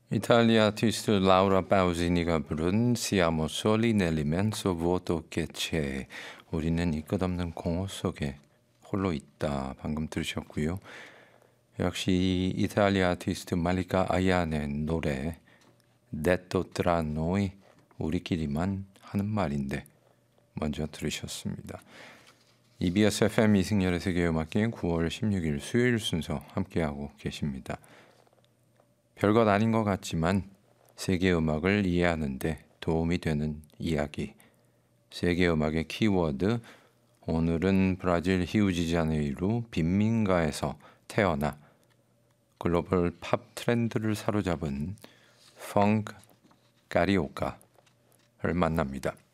이탈리아 아티스트 라우라 파우지니가 부른 Siamo soli nell'immenso vuoto che c'è. 우리는 이 끝없는 공허 속에 홀로 있다. 방금 들으셨고요. 역시 이탈리아 아티스트 말리카 아야네 노래 Detto tra noi, 우리끼리만 하는 말인데 먼저 들으셨습니다. EBS FM 이승열의 세계음악기행 9월 16일 수요일 순서 함께하고 계십니다. 별것 아닌 것 같지만 세계음악을 이해하는 데 도움이 되는 이야기. 세계음악의 키워드. 오늘은 브라질 히우지자네이루 빈민가에서 태어나 글로벌 팝 트렌드를 사로잡은 펑크 카리오카를 만납니다.